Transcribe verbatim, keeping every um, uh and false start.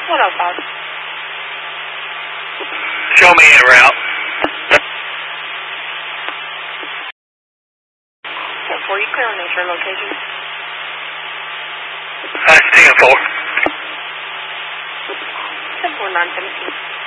one oh five. Show me en route. ten four, you clear on nature location? That's ten four. ten four, nine seventeen.